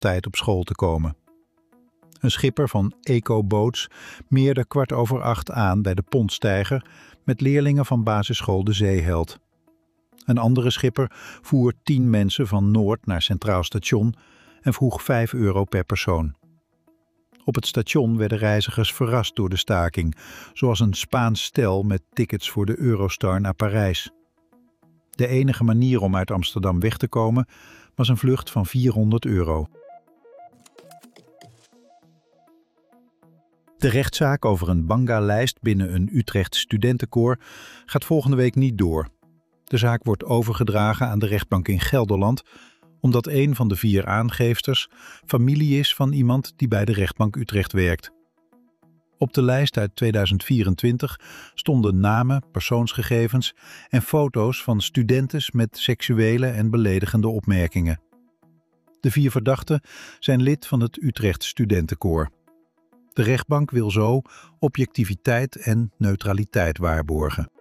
tijd op school te komen. Een schipper van Eco-Boats meerde 7:15 aan bij de Pontsteiger met leerlingen van basisschool De Zeeheld. Een andere schipper voer 10 mensen van Noord naar Centraal Station en vroeg €5 per persoon. Op het station werden reizigers verrast door de staking, zoals een Spaans stel met tickets voor de Eurostar naar Parijs. De enige manier om uit Amsterdam weg te komen was een vlucht van €400. De rechtszaak over een banga-lijst binnen een Utrecht studentenkoor gaat volgende week niet door. De zaak wordt overgedragen aan de rechtbank in Gelderland, omdat een van de 4 aangeefsters familie is van iemand die bij de rechtbank Utrecht werkt. Op de lijst uit 2024 stonden namen, persoonsgegevens en foto's van studentes met seksuele en beledigende opmerkingen. De 4 verdachten zijn lid van het Utrecht studentenkoor. De rechtbank wil zo objectiviteit en neutraliteit waarborgen.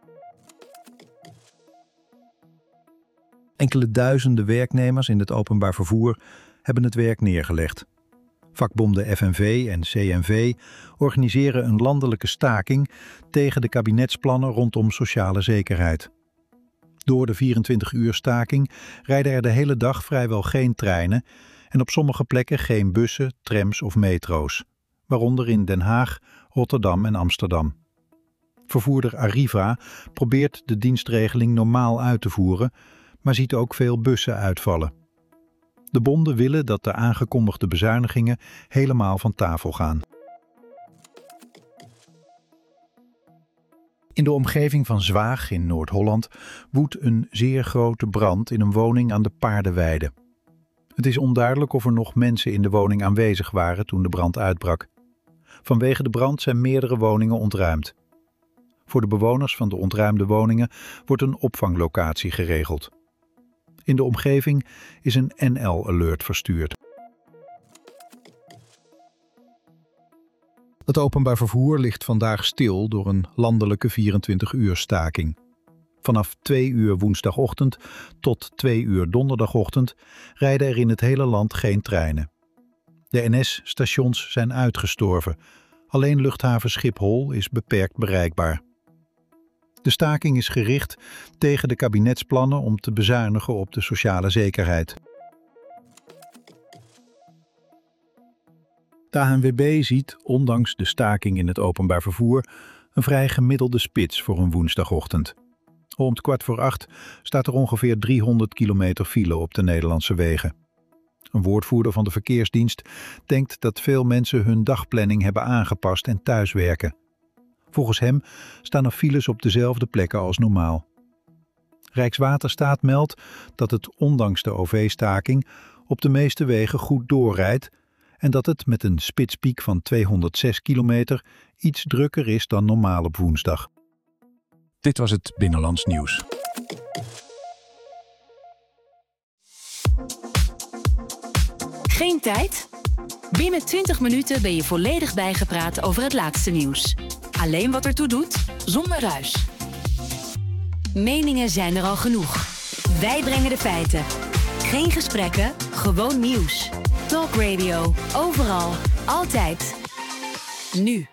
Enkele duizenden werknemers in het openbaar vervoer hebben het werk neergelegd. Vakbonden FNV en CNV organiseren een landelijke staking tegen de kabinetsplannen rondom sociale zekerheid. Door de 24-uur staking rijden er de hele dag vrijwel geen treinen en op sommige plekken geen bussen, trams of metro's, waaronder in Den Haag, Rotterdam en Amsterdam. Vervoerder Arriva probeert de dienstregeling normaal uit te voeren, maar ziet ook veel bussen uitvallen. De bonden willen dat de aangekondigde bezuinigingen helemaal van tafel gaan. In de omgeving van Zwaag in Noord-Holland woedt een zeer grote brand in een woning aan de Paardenweide. Het is onduidelijk of er nog mensen in de woning aanwezig waren toen de brand uitbrak. Vanwege de brand zijn meerdere woningen ontruimd. Voor de bewoners van de ontruimde woningen wordt een opvanglocatie geregeld. In de omgeving is een NL-alert verstuurd. Het openbaar vervoer ligt vandaag stil door een landelijke 24-uur staking. Vanaf 2 uur woensdagochtend tot 2 uur donderdagochtend rijden er in het hele land geen treinen. De NS-stations zijn uitgestorven. Alleen luchthaven Schiphol is beperkt bereikbaar. De staking is gericht tegen de kabinetsplannen om te bezuinigen op de sociale zekerheid. De ANWB ziet, ondanks de staking in het openbaar vervoer, een vrij gemiddelde spits voor een woensdagochtend. Om 7:15 staat er ongeveer 300 kilometer file op de Nederlandse wegen. Een woordvoerder van de verkeersdienst denkt dat veel mensen hun dagplanning hebben aangepast en thuiswerken. Volgens hem staan er files op dezelfde plekken als normaal. Rijkswaterstaat meldt dat het ondanks de OV-staking op de meeste wegen goed doorrijdt en dat het met een spitspiek van 206 kilometer iets drukker is dan normaal op woensdag. Dit was het Binnenlands Nieuws. Geen tijd? Binnen 20 minuten ben je volledig bijgepraat over het laatste nieuws. Alleen wat ertoe doet, zonder ruis. Meningen zijn er al genoeg. Wij brengen de feiten. Geen gesprekken, gewoon nieuws. Talk Radio, overal, altijd. Nu.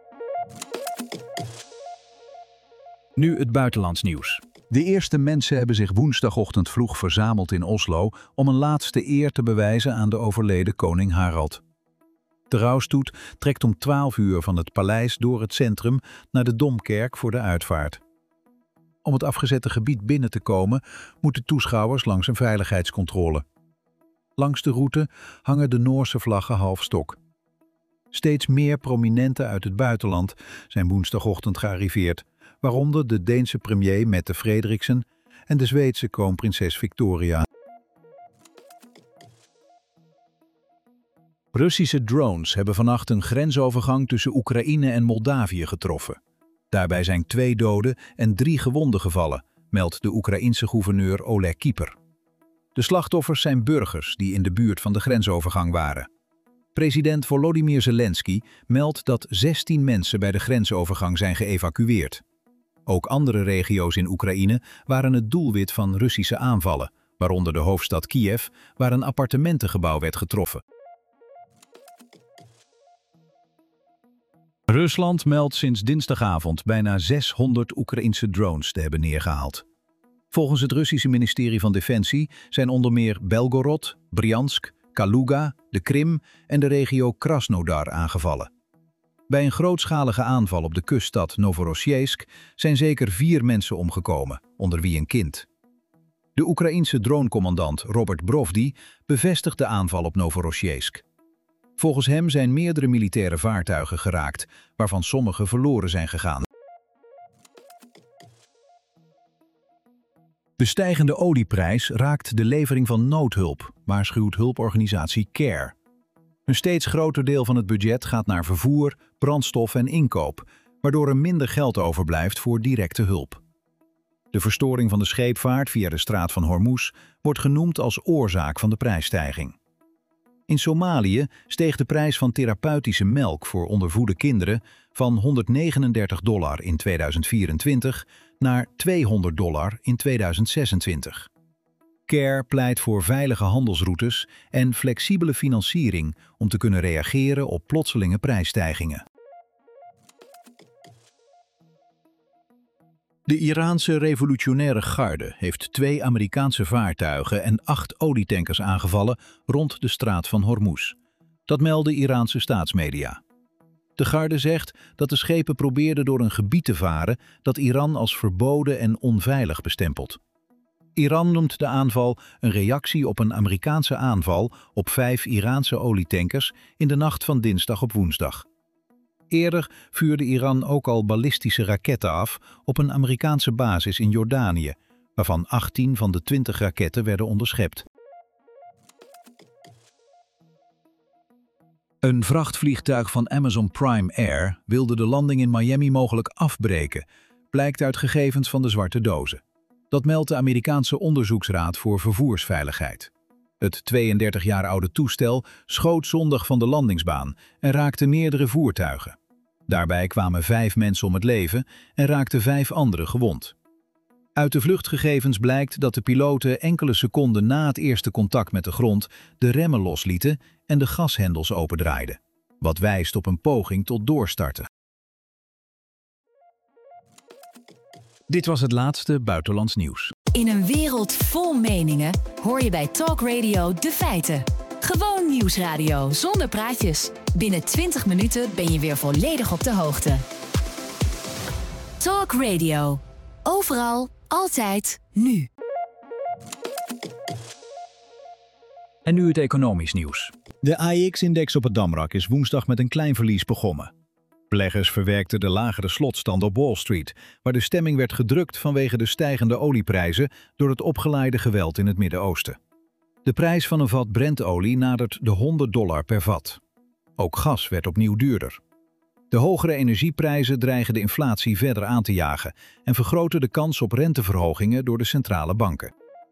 Nu het buitenlands nieuws. De eerste mensen hebben zich woensdagochtend vroeg verzameld in Oslo om een laatste eer te bewijzen aan de overleden koning Harald. De rouwstoet trekt om 12 uur van het paleis door het centrum naar de Domkerk voor de uitvaart. Om het afgezette gebied binnen te komen, moeten toeschouwers langs een veiligheidscontrole. Langs de route hangen de Noorse vlaggen half stok. Steeds meer prominenten uit het buitenland zijn woensdagochtend gearriveerd, waaronder de Deense premier Mette Frederiksen en de Zweedse kroonprinses Victoria. Russische drones hebben vannacht een grensovergang tussen Oekraïne en Moldavië getroffen. Daarbij zijn 2 doden en 3 gewonden gevallen, meldt de Oekraïense gouverneur Oleg Kieper. De slachtoffers zijn burgers die in de buurt van de grensovergang waren. President Volodymyr Zelensky meldt dat 16 mensen bij de grensovergang zijn geëvacueerd. Ook andere regio's in Oekraïne waren het doelwit van Russische aanvallen, waaronder de hoofdstad Kiev, waar een appartementengebouw werd getroffen. Rusland meldt sinds dinsdagavond bijna 600 Oekraïnse drones te hebben neergehaald. Volgens het Russische ministerie van Defensie zijn onder meer Belgorod, Bryansk, Kaluga, de Krim en de regio Krasnodar aangevallen. Bij een grootschalige aanval op de kuststad Novorossiysk zijn zeker 4 mensen omgekomen, onder wie een kind. De Oekraïense dronecommandant Robert Brovdi bevestigt de aanval op Novorossiysk. Volgens hem zijn meerdere militaire vaartuigen geraakt, waarvan sommige verloren zijn gegaan. De stijgende olieprijs raakt de levering van noodhulp, waarschuwt hulporganisatie CARE. Een steeds groter deel van het budget gaat naar vervoer, brandstof en inkoop, waardoor er minder geld overblijft voor directe hulp. De verstoring van de scheepvaart via de straat van Hormuz wordt genoemd als oorzaak van de prijsstijging. In Somalië steeg de prijs van therapeutische melk voor ondervoede kinderen van $139 in 2024 naar $200 in 2026. CARE pleit voor veilige handelsroutes en flexibele financiering om te kunnen reageren op plotselinge prijsstijgingen. De Iraanse revolutionaire garde heeft 2 Amerikaanse vaartuigen en 8 olietankers aangevallen rond de straat van Hormuz. Dat melden Iraanse staatsmedia. De garde zegt dat de schepen probeerden door een gebied te varen dat Iran als verboden en onveilig bestempelt. Iran noemt de aanval een reactie op een Amerikaanse aanval op 5 Iraanse olietankers in de nacht van dinsdag op woensdag. Eerder vuurde Iran ook al ballistische raketten af op een Amerikaanse basis in Jordanië, waarvan 18 van de 20 raketten werden onderschept. Een vrachtvliegtuig van Amazon Prime Air wilde de landing in Miami mogelijk afbreken, blijkt uit gegevens van de zwarte dozen. Dat meldt de Amerikaanse Onderzoeksraad voor Vervoersveiligheid. Het 32 jaar oude toestel schoot zondag van de landingsbaan en raakte meerdere voertuigen. Daarbij kwamen 5 mensen om het leven en raakten 5 anderen gewond. Uit de vluchtgegevens blijkt dat de piloten enkele seconden na het eerste contact met de grond de remmen loslieten en de gashendels opendraaiden, wat wijst op een poging tot doorstarten. Dit was het laatste buitenlands nieuws. In een wereld vol meningen hoor je bij Talk Radio de feiten. Gewoon nieuwsradio zonder praatjes. Binnen 20 minuten ben je weer volledig op de hoogte. Talk Radio. Overal, altijd, nu. En nu het economisch nieuws. De AEX-index op het Damrak is woensdag met een klein verlies begonnen. Beleggers verwerkten de lagere slotstand op Wall Street, waar de stemming werd gedrukt vanwege de stijgende olieprijzen door het opgeleide geweld in het Midden-Oosten. De prijs van een vat Brentolie nadert de $100 per vat. Ook gas werd opnieuw duurder. De hogere energieprijzen dreigen de inflatie verder aan te jagen en vergroten de kans op renteverhogingen door de centrale banken.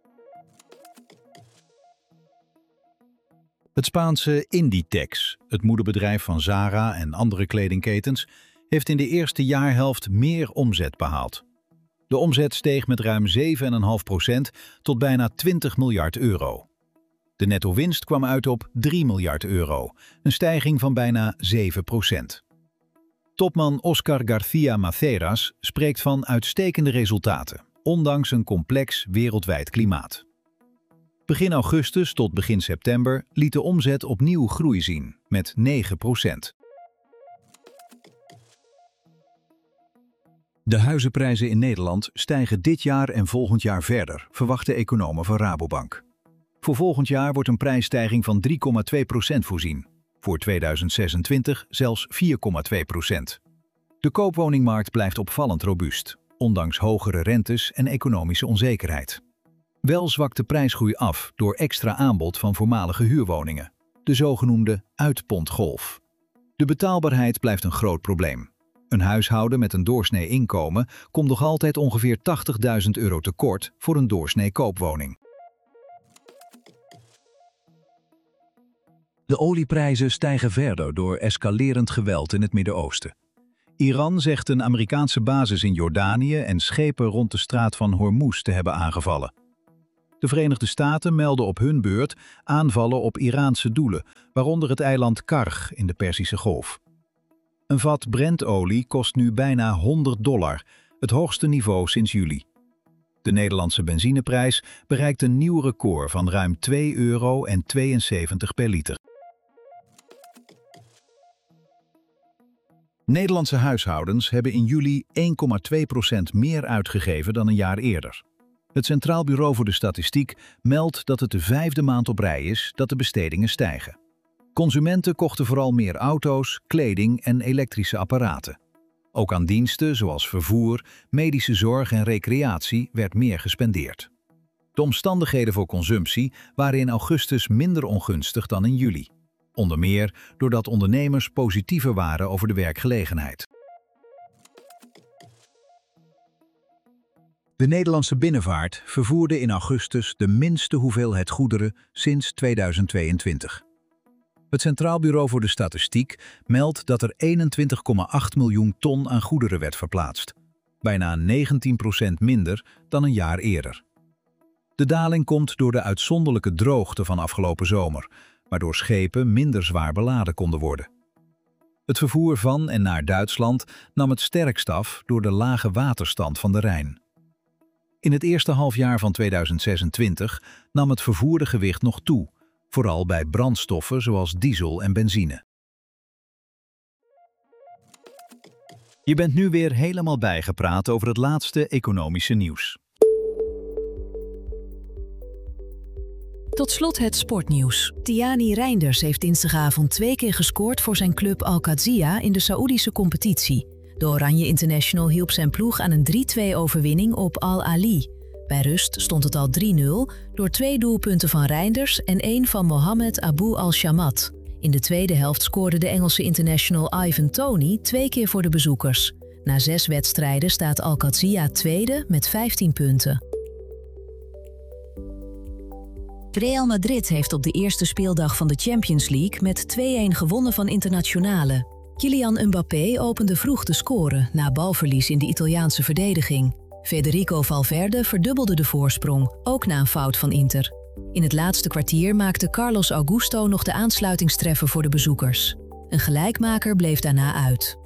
Het Spaanse Inditex, het moederbedrijf van Zara en andere kledingketens, heeft in de eerste jaarhelft meer omzet behaald. De omzet steeg met ruim 7,5% tot bijna €20 miljard. De netto-winst kwam uit op €3 miljard, een stijging van bijna 7%. Topman Oscar García Maceras spreekt van uitstekende resultaten, ondanks een complex wereldwijd klimaat. Begin augustus tot begin september liet de omzet opnieuw groei zien, met 9%. De huizenprijzen in Nederland stijgen dit jaar en volgend jaar verder, verwachten economen van Rabobank. Voor volgend jaar wordt een prijsstijging van 3,2% voorzien. Voor 2026 zelfs 4,2%. De koopwoningmarkt blijft opvallend robuust, ondanks hogere rentes en economische onzekerheid. Wel zwakt de prijsgroei af door extra aanbod van voormalige huurwoningen, de zogenoemde uitpontgolf. De betaalbaarheid blijft een groot probleem. Een huishouden met een doorsnee inkomen komt nog altijd ongeveer €80.000 tekort voor een doorsnee koopwoning. De olieprijzen stijgen verder door escalerend geweld in het Midden-Oosten. Iran zegt een Amerikaanse basis in Jordanië en schepen rond de straat van Hormuz te hebben aangevallen. De Verenigde Staten melden op hun beurt aanvallen op Iraanse doelen, waaronder het eiland Karg in de Perzische Golf. Een vat Brentolie kost nu bijna $100, het hoogste niveau sinds juli. De Nederlandse benzineprijs bereikt een nieuw record van ruim €2,72 per liter. Nederlandse huishoudens hebben in juli 1,2% meer uitgegeven dan een jaar eerder. Het Centraal Bureau voor de Statistiek meldt dat het de 5e maand op rij is dat de bestedingen stijgen. Consumenten kochten vooral meer auto's, kleding en elektrische apparaten. Ook aan diensten zoals vervoer, medische zorg en recreatie werd meer gespendeerd. De omstandigheden voor consumptie waren in augustus minder ongunstig dan in juli. Onder meer doordat ondernemers positiever waren over de werkgelegenheid. De Nederlandse binnenvaart vervoerde in augustus de minste hoeveelheid goederen sinds 2022. Het Centraal Bureau voor de Statistiek meldt dat er 21,8 miljoen ton aan goederen werd verplaatst, bijna 19% minder dan een jaar eerder. De daling komt door de uitzonderlijke droogte van afgelopen zomer, waardoor schepen minder zwaar beladen konden worden. Het vervoer van en naar Duitsland nam het sterkst af door de lage waterstand van de Rijn. In het eerste halfjaar van 2026 nam het vervoerde gewicht nog toe, vooral bij brandstoffen zoals diesel en benzine. Je bent nu weer helemaal bijgepraat over het laatste economische nieuws. Tot slot het sportnieuws. Tiani Reinders heeft dinsdagavond 2 keer gescoord voor zijn club Al-Qadsiya in de Saoedische competitie. De Oranje International hielp zijn ploeg aan een 3-2-overwinning op Al-Ali. Bij rust stond het al 3-0 door 2 doelpunten van Reinders en 1 van Mohammed Abu Al-Shamat. In de tweede helft scoorde de Engelse international Ivan Toney 2 keer voor de bezoekers. Na 6 wedstrijden staat Al-Qadsiya tweede met 15 punten. Real Madrid heeft op de eerste speeldag van de Champions League met 2-1 gewonnen van Internazionale. Kylian Mbappé opende vroeg de score na balverlies in de Italiaanse verdediging. Federico Valverde verdubbelde de voorsprong, ook na een fout van Inter. In het laatste kwartier maakte Carlos Augusto nog de aansluitingstreffer voor de bezoekers. Een gelijkmaker bleef daarna uit.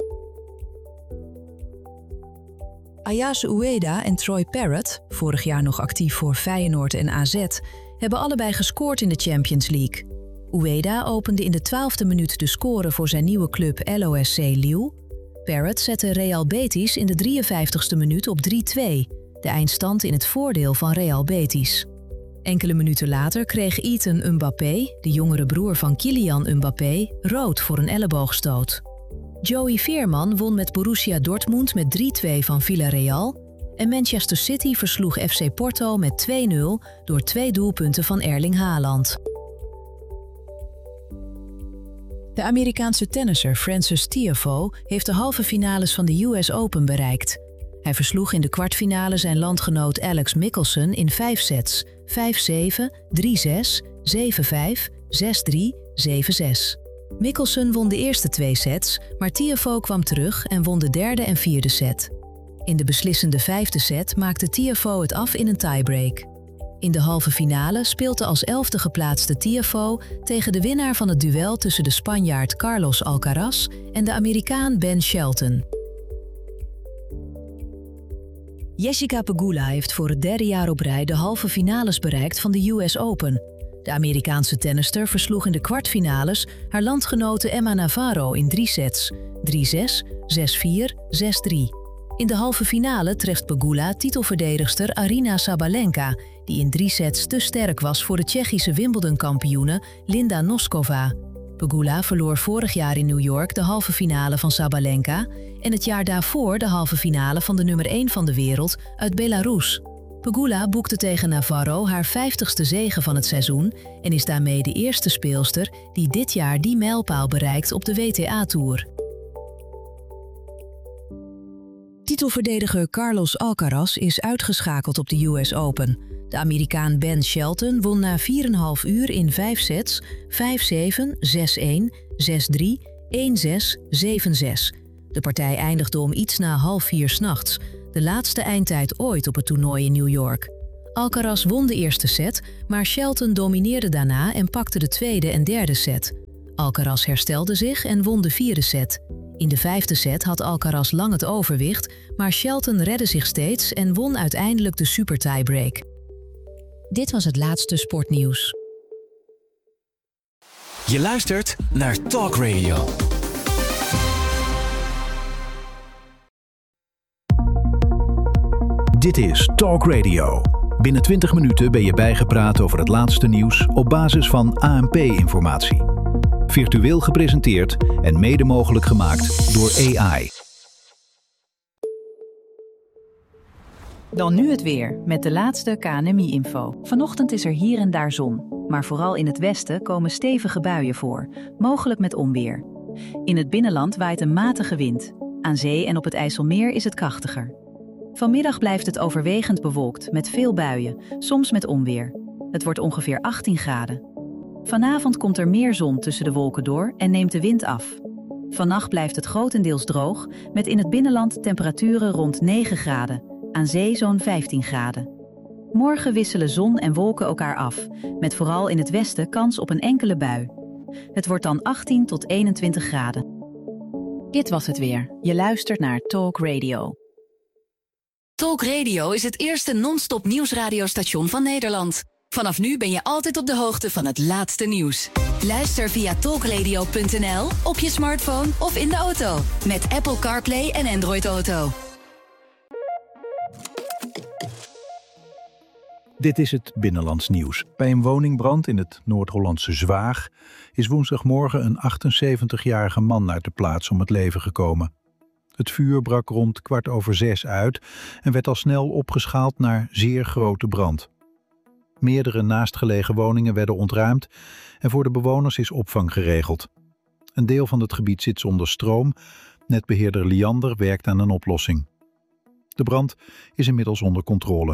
Ayase Ueda en Troy Parrott, vorig jaar nog actief voor Feyenoord en AZ, hebben allebei gescoord in de Champions League. Ueda opende in de 12e minuut de score voor zijn nieuwe club LOSC Lille. Parrott zette Real Betis in de 53e minuut op 3-2, de eindstand in het voordeel van Real Betis. Enkele minuten later kreeg Ethan Mbappé, de jongere broer van Kylian Mbappé, rood voor een elleboogstoot. Joey Veerman won met Borussia Dortmund met 3-2 van Villarreal en Manchester City versloeg FC Porto met 2-0 door 2 doelpunten van Erling Haaland. De Amerikaanse tennisser Frances Tiafoe heeft de halve finales van de US Open bereikt. Hij versloeg in de kwartfinale zijn landgenoot Alex Michelsen in 5 sets, 5-7, 3-6, 7-5, 6-3, 7-6. Michelsen won de eerste 2 sets, maar Tiafoe kwam terug en won de derde en vierde set. In de beslissende 5e set maakte Tiafoe het af in een tiebreak. In de halve finale speelt de als 11e geplaatste Tiafoe tegen de winnaar van het duel tussen de Spanjaard Carlos Alcaraz en de Amerikaan Ben Shelton. Jessica Pegula heeft voor het 3e jaar op rij de halve finales bereikt van de US Open. De Amerikaanse tennister versloeg in de kwartfinales haar landgenote Emma Navarro in 3 sets, 3-6, 6-4, 6-3. In de halve finale treft Pegula titelverdedigster Aryna Sabalenka, die in 3 sets te sterk was voor de Tsjechische Wimbledon-kampioene Linda Noskova. Pegula verloor vorig jaar in New York de halve finale van Sabalenka en het jaar daarvoor de halve finale van de nummer 1 van de wereld uit Belarus. Pegula boekte tegen Navarro haar 50ste zege van het seizoen en is daarmee de eerste speelster die dit jaar die mijlpaal bereikt op de WTA-tour. Titelverdediger Carlos Alcaraz is uitgeschakeld op de US Open. De Amerikaan Ben Shelton won na 4,5 uur in 5 sets 5-7, 6-1, 6-3, 1-6, 7-6. De partij eindigde om iets na 3:30 's nachts, de laatste eindtijd ooit op het toernooi in New York. Alcaraz won de eerste set, maar Shelton domineerde daarna en pakte de tweede en derde set. Alcaraz herstelde zich en won de vierde set. In de vijfde set had Alcaraz lang het overwicht, maar Shelton redde zich steeds en won uiteindelijk de super tiebreak. Dit was het laatste sportnieuws. Je luistert naar Talk Radio. Dit is Talk Radio. Binnen 20 minuten ben je bijgepraat over het laatste nieuws op basis van ANP-informatie. Virtueel gepresenteerd en mede mogelijk gemaakt door AI. Dan nu het weer, met de laatste KNMI-info. Vanochtend is er hier en daar zon, maar vooral in het westen komen stevige buien voor, mogelijk met onweer. In het binnenland waait een matige wind. Aan zee en op het IJsselmeer is het krachtiger. Vanmiddag blijft het overwegend bewolkt, met veel buien, soms met onweer. Het wordt ongeveer 18 graden. Vanavond komt er meer zon tussen de wolken door en neemt de wind af. Vannacht blijft het grotendeels droog, met in het binnenland temperaturen rond 9 graden. Aan zee zo'n 15 graden. Morgen wisselen zon en wolken elkaar af, met vooral in het westen kans op een enkele bui. Het wordt dan 18 tot 21 graden. Dit was het weer. Je luistert naar Talk Radio. Talk Radio is het eerste non-stop nieuwsradiostation van Nederland. Vanaf nu ben je altijd op de hoogte van het laatste nieuws. Luister via talkradio.nl, op je smartphone of in de auto. Met Apple CarPlay en Android Auto. Dit is het binnenlands nieuws. Bij een woningbrand in het Noord-Hollandse Zwaag is woensdagmorgen een 78-jarige man uit de plaats om het leven gekomen. Het vuur brak rond 5:15 uit en werd al snel opgeschaald naar zeer grote brand. Meerdere naastgelegen woningen werden ontruimd en voor de bewoners is opvang geregeld. Een deel van het gebied zit zonder stroom. Netbeheerder Liander werkt aan een oplossing. De brand is inmiddels onder controle.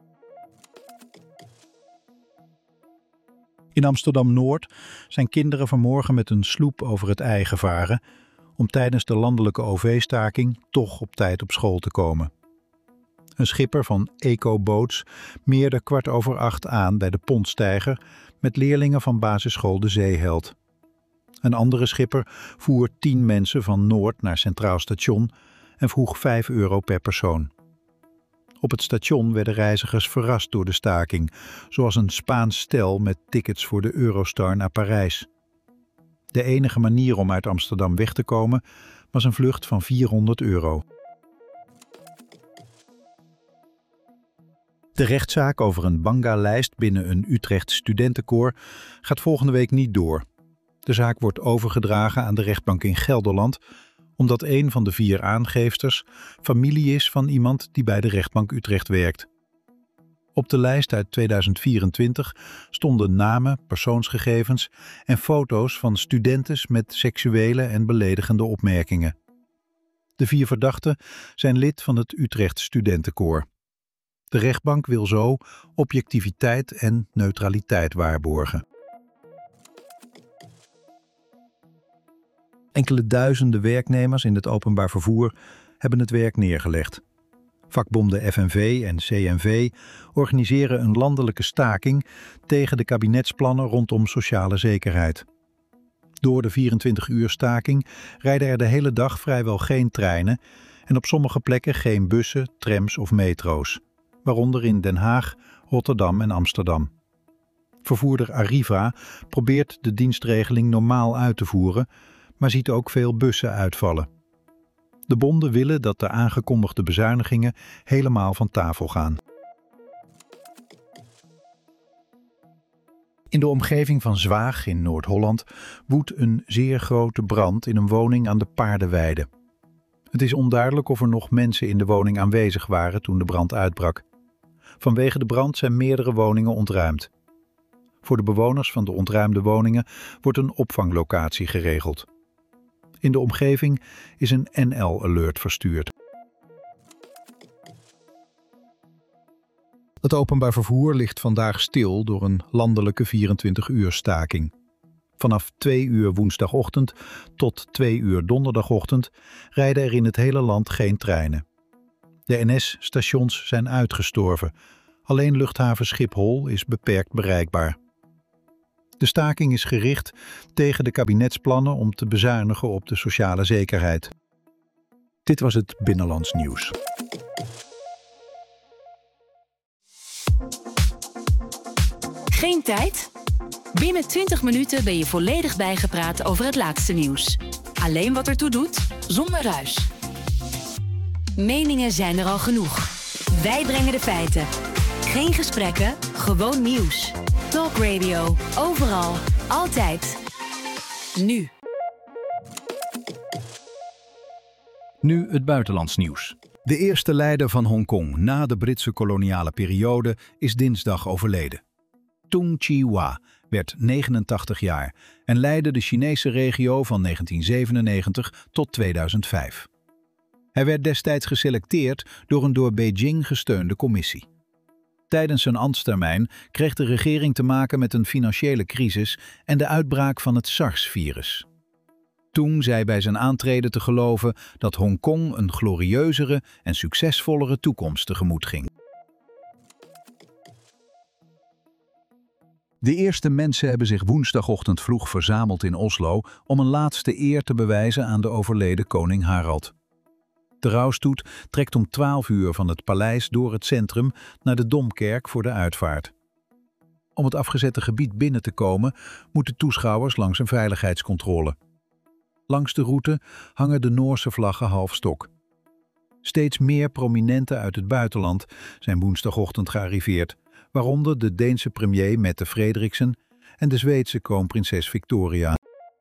In Amsterdam-Noord zijn kinderen vanmorgen met een sloep over het IJ gevaren om tijdens de landelijke OV-staking toch op tijd op school te komen. Een schipper van Eco Boats meerde 7:15 aan bij de Pontsteiger met leerlingen van basisschool De Zeeheld. Een andere schipper voer 10 mensen van Noord naar Centraal Station en vroeg €5 per persoon. Op het station werden reizigers verrast door de staking, zoals een Spaans stel met tickets voor de Eurostar naar Parijs. De enige manier om uit Amsterdam weg te komen was een vlucht van €400. De rechtszaak over een Banga-lijst binnen een Utrechts studentenkoor gaat volgende week niet door. De zaak wordt overgedragen aan de rechtbank in Gelderland, omdat een van de 4 aangeefsters familie is van iemand die bij de rechtbank Utrecht werkt. Op de lijst uit 2024 stonden namen, persoonsgegevens en foto's van studentes met seksuele en beledigende opmerkingen. De 4 verdachten zijn lid van het Utrecht studentenkoor. De rechtbank wil zo objectiviteit en neutraliteit waarborgen. Enkele duizenden werknemers in het openbaar vervoer hebben het werk neergelegd. Vakbonden FNV en CNV organiseren een landelijke staking tegen de kabinetsplannen rondom sociale zekerheid. Door de 24-uur staking rijden er de hele dag vrijwel geen treinen en op sommige plekken geen bussen, trams of metro's, waaronder in Den Haag, Rotterdam en Amsterdam. Vervoerder Arriva probeert de dienstregeling normaal uit te voeren, maar ziet ook veel bussen uitvallen. De bonden willen dat de aangekondigde bezuinigingen helemaal van tafel gaan. In de omgeving van Zwaag in Noord-Holland woedt een zeer grote brand in een woning aan de Paardenweide. Het is onduidelijk of er nog mensen in de woning aanwezig waren toen de brand uitbrak. Vanwege de brand zijn meerdere woningen ontruimd. Voor de bewoners van de ontruimde woningen wordt een opvanglocatie geregeld. In de omgeving is een NL-alert verstuurd. Het openbaar vervoer ligt vandaag stil door een landelijke 24-uur staking. Vanaf 2 uur woensdagochtend tot 2 uur donderdagochtend rijden er in het hele land geen treinen. De NS-stations zijn uitgestorven. Alleen luchthaven Schiphol is beperkt bereikbaar. De staking is gericht tegen de kabinetsplannen om te bezuinigen op de sociale zekerheid. Dit was het Binnenlands Nieuws. Geen tijd? Binnen 20 minuten ben je volledig bijgepraat over het laatste nieuws. Alleen wat ertoe doet, zonder ruis. Meningen zijn er al genoeg. Wij brengen de feiten. Geen gesprekken, gewoon nieuws. Talk Radio, overal, altijd. Nu. Nu het buitenlands nieuws. De eerste leider van Hongkong na de Britse koloniale periode is dinsdag overleden. Tung Chee-hwa werd 89 jaar en leidde de Chinese regio van 1997 tot 2005. Hij werd destijds geselecteerd door een door Beijing gesteunde commissie. Tijdens zijn ambtstermijn kreeg de regering te maken met een financiële crisis en de uitbraak van het SARS-virus. Tung zei bij zijn aantreden te geloven dat Hongkong een glorieuzere en succesvollere toekomst tegemoet ging. De eerste mensen hebben zich woensdagochtend vroeg verzameld in Oslo om een laatste eer te bewijzen aan de overleden koning Harald. De rouwstoet trekt om 12 uur van het paleis door het centrum naar de Domkerk voor de uitvaart. Om het afgezette gebied binnen te komen, moeten toeschouwers langs een veiligheidscontrole. Langs de route hangen de Noorse vlaggen half stok. Steeds meer prominenten uit het buitenland zijn woensdagochtend gearriveerd, waaronder de Deense premier Mette Frederiksen en de Zweedse kroonprinses Victoria.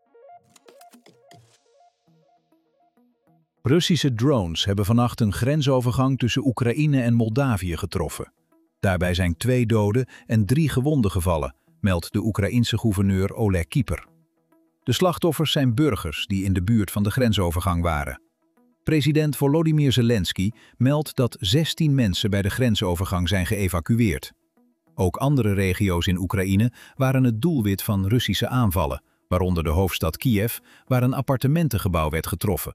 Russische drones hebben vannacht een grensovergang tussen Oekraïne en Moldavië getroffen. Daarbij zijn 2 doden en 3 gewonden gevallen, meldt de Oekraïense gouverneur Oleg Kieper. De slachtoffers zijn burgers die in de buurt van de grensovergang waren. President Volodymyr Zelensky meldt dat 16 mensen bij de grensovergang zijn geëvacueerd. Ook andere regio's in Oekraïne waren het doelwit van Russische aanvallen, waaronder de hoofdstad Kiev, waar een appartementengebouw werd getroffen.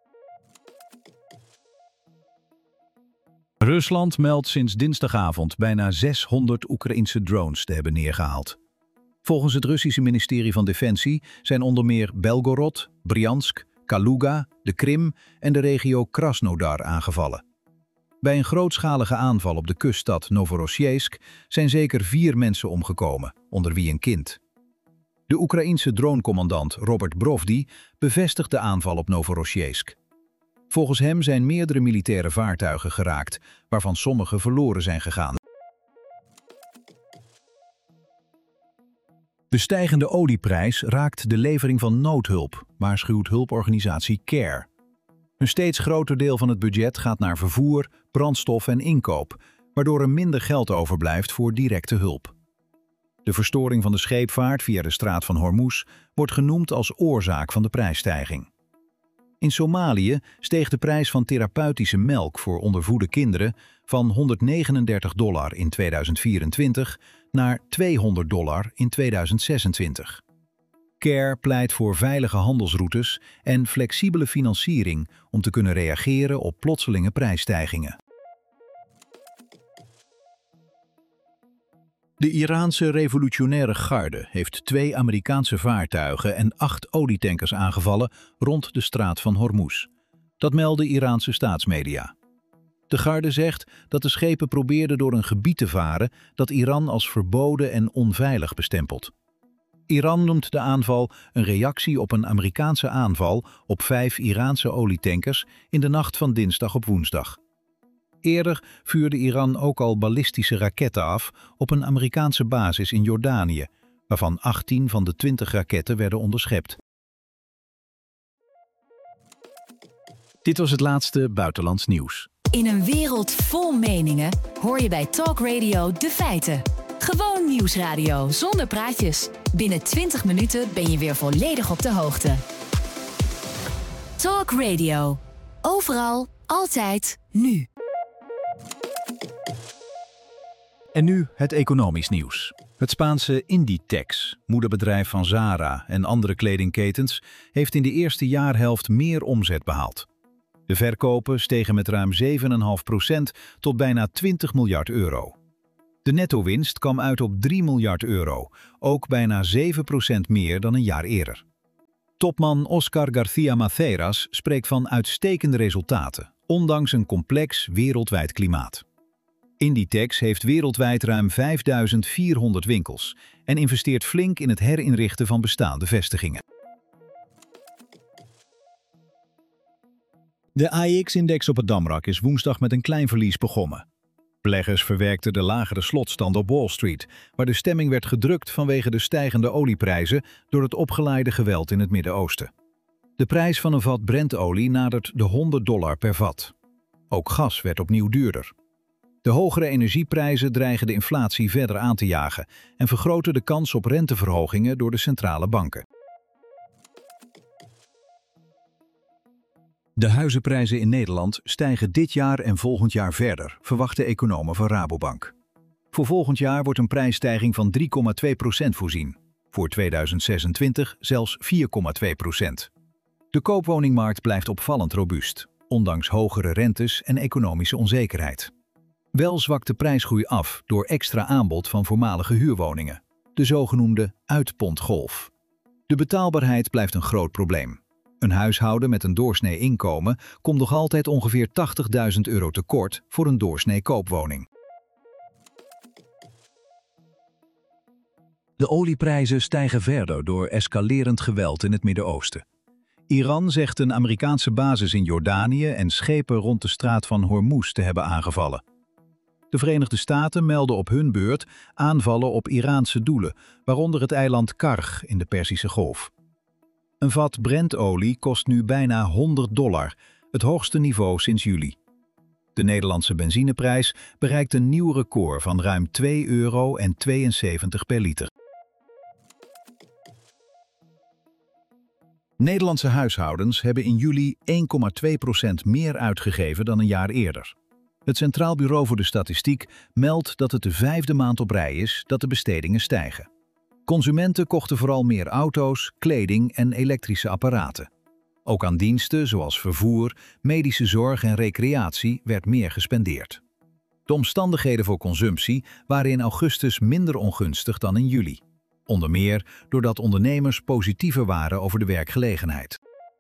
Rusland meldt sinds dinsdagavond bijna 600 Oekraïense drones te hebben neergehaald. Volgens het Russische ministerie van Defensie zijn onder meer Belgorod, Bryansk, Kaluga, de Krim en de regio Krasnodar aangevallen. Bij een grootschalige aanval op de kuststad Novorossiysk zijn zeker 4 mensen omgekomen, onder wie een kind. De Oekraïense dronecommandant Robert Brovdi bevestigt de aanval op Novorossiysk. Volgens hem zijn meerdere militaire vaartuigen geraakt, waarvan sommige verloren zijn gegaan. De stijgende olieprijs raakt de levering van noodhulp, waarschuwt hulporganisatie CARE. Een steeds groter deel van het budget gaat naar vervoer, brandstof en inkoop, waardoor er minder geld overblijft voor directe hulp. De verstoring van de scheepvaart via de straat van Hormuz wordt genoemd als oorzaak van de prijsstijging. In Somalië steeg de prijs van therapeutische melk voor ondervoede kinderen van $139 in 2024 naar $200 in 2026. CARE pleit voor veilige handelsroutes en flexibele financiering om te kunnen reageren op plotselinge prijsstijgingen. De Iraanse revolutionaire garde heeft 2 Amerikaanse vaartuigen en 8 olietankers aangevallen rond de straat van Hormuz. Dat melden Iraanse staatsmedia. De garde zegt dat de schepen probeerden door een gebied te varen dat Iran als verboden en onveilig bestempelt. Iran noemt de aanval een reactie op een Amerikaanse aanval op 5 Iraanse olietankers in de nacht van dinsdag op woensdag. Eerder vuurde Iran ook al ballistische raketten af op een Amerikaanse basis in Jordanië, waarvan 18 van de 20 raketten werden onderschept. Dit was het laatste buitenlands nieuws. In een wereld vol meningen hoor je bij Talk Radio de feiten. Gewoon nieuwsradio zonder praatjes. Binnen 20 minuten ben je weer volledig op de hoogte. Talk Radio. Overal, altijd, nu. En nu het economisch nieuws. Het Spaanse Inditex, moederbedrijf van Zara en andere kledingketens, heeft in de eerste jaarhelft meer omzet behaald. De verkopen stegen met ruim 7,5% tot bijna €20 miljard. De netto-winst kwam uit op 3 miljard euro, ook bijna 7% meer dan een jaar eerder. Topman Oscar García Maceras spreekt van uitstekende resultaten, ondanks een complex wereldwijd klimaat. Inditex heeft wereldwijd ruim 5400 winkels en investeert flink in het herinrichten van bestaande vestigingen. De AEX-index op het Damrak is woensdag met een klein verlies begonnen. Beleggers verwerkten de lagere slotstand op Wall Street, waar de stemming werd gedrukt vanwege de stijgende olieprijzen door het opgeleide geweld in het Midden-Oosten. De prijs van een vat Brentolie nadert de $100 per vat. Ook gas werd opnieuw duurder. De hogere energieprijzen dreigen de inflatie verder aan te jagen en vergroten de kans op renteverhogingen door de centrale banken. De huizenprijzen in Nederland stijgen dit jaar en volgend jaar verder, verwachten economen van Rabobank. Voor volgend jaar wordt een prijsstijging van 3,2% voorzien. Voor 2026 zelfs 4,2%. De koopwoningmarkt blijft opvallend robuust, ondanks hogere rentes en economische onzekerheid. Wel zwakt de prijsgroei af door extra aanbod van voormalige huurwoningen, de zogenoemde uitpontgolf. De betaalbaarheid blijft een groot probleem. Een huishouden met een doorsnee inkomen komt nog altijd ongeveer €80.000 tekort voor een doorsnee koopwoning. De olieprijzen stijgen verder door escalerend geweld in het Midden-Oosten. Iran zegt een Amerikaanse basis in Jordanië en schepen rond de straat van Hormuz te hebben aangevallen. De Verenigde Staten melden op hun beurt aanvallen op Iraanse doelen, waaronder het eiland Karg in de Perzische Golf. Een vat Brentolie kost nu bijna $100, het hoogste niveau sinds juli. De Nederlandse benzineprijs bereikt een nieuw record van ruim €2,72 per liter. Nederlandse huishoudens hebben in juli 1,2% meer uitgegeven dan een jaar eerder. Het Centraal Bureau voor de Statistiek meldt dat het de 5e maand op rij is dat de bestedingen stijgen. Consumenten kochten vooral meer auto's, kleding en elektrische apparaten. Ook aan diensten zoals vervoer, medische zorg en recreatie werd meer gespendeerd. De omstandigheden voor consumptie waren in augustus minder ongunstig dan in juli. Onder meer doordat ondernemers positiever waren over de werkgelegenheid.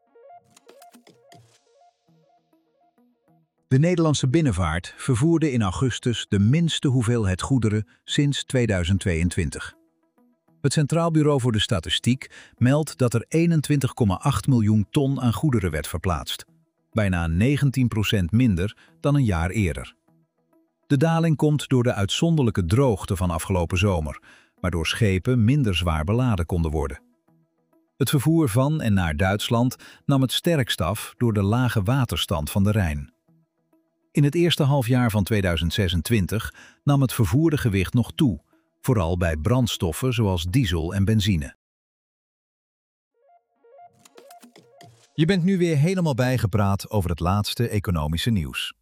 De Nederlandse binnenvaart vervoerde in augustus de minste hoeveelheid goederen sinds 2022. Het Centraal Bureau voor de Statistiek meldt dat er 21,8 miljoen ton aan goederen werd verplaatst. Bijna 19% minder dan een jaar eerder. De daling komt door de uitzonderlijke droogte van afgelopen zomer, waardoor schepen minder zwaar beladen konden worden. Het vervoer van en naar Duitsland nam het sterkst af door de lage waterstand van de Rijn. In het eerste halfjaar van 2026 nam het vervoerde gewicht nog toe, vooral bij brandstoffen zoals diesel en benzine. Je bent nu weer helemaal bijgepraat over het laatste economische nieuws.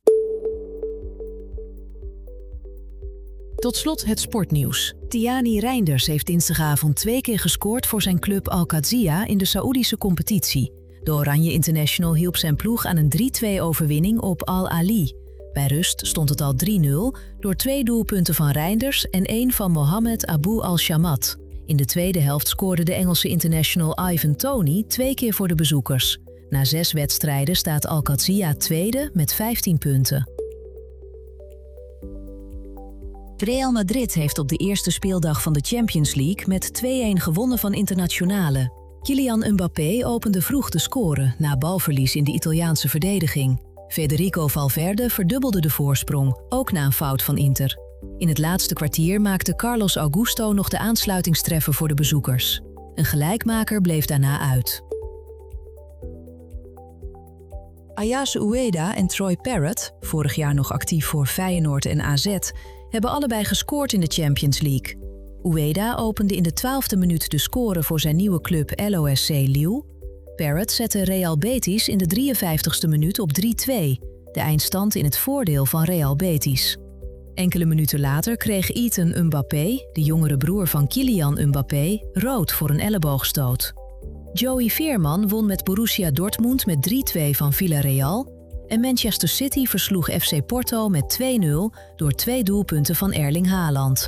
Tot slot het sportnieuws. Tiani Reinders heeft dinsdagavond 2 keer gescoord voor zijn club Al-Qadsiya in de Saoedische competitie. De Oranje International hielp zijn ploeg aan een 3-2-overwinning op Al-Ali. Bij rust stond het al 3-0 door 2 doelpunten van Reinders en 1 van Mohammed Abu Al-Shamat. In de tweede helft scoorde de Engelse international Ivan Toney 2 keer voor de bezoekers. Na 6 wedstrijden staat Al-Qadsiya tweede met 15 punten. Real Madrid heeft op de eerste speeldag van de Champions League met 2-1 gewonnen van Internazionale. Kylian Mbappé opende vroeg de score na balverlies in de Italiaanse verdediging. Federico Valverde verdubbelde de voorsprong, ook na een fout van Inter. In het laatste kwartier maakte Carlos Augusto nog de aansluitingstreffer voor de bezoekers. Een gelijkmaker bleef daarna uit. Ayase Ueda en Troy Parrott, vorig jaar nog actief voor Feyenoord en AZ, hebben allebei gescoord in de Champions League. Ueda opende in de 12e minuut de score voor zijn nieuwe club LOSC Lille. Parrott zette Real Betis in de 53e minuut op 3-2, de eindstand in het voordeel van Real Betis. Enkele minuten later kreeg Ethan Mbappé, de jongere broer van Kylian Mbappé, rood voor een elleboogstoot. Joey Veerman won met Borussia Dortmund met 3-2 van Villarreal En Manchester City versloeg FC Porto met 2-0 door 2 doelpunten van Erling Haaland.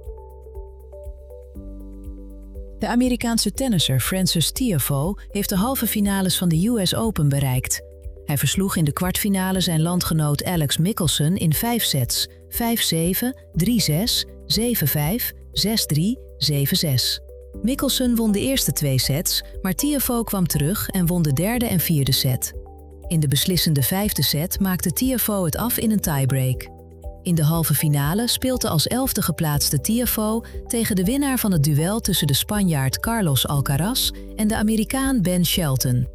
De Amerikaanse tennisser Frances Tiafoe heeft de halve finales van de US Open bereikt. Hij versloeg in de kwartfinale zijn landgenoot Alex Michelsen in 5 sets: 5-7, 3-6, 7-5, 6-3, 7-6. Michelsen won de eerste 2 sets, maar Tiafoe kwam terug en won de derde en vierde set. In de beslissende 5e set maakte Tiafoe het af in een tiebreak. In de halve finale speelt de als 11e geplaatste Tiafoe tegen de winnaar van het duel tussen de Spanjaard Carlos Alcaraz en de Amerikaan Ben Shelton.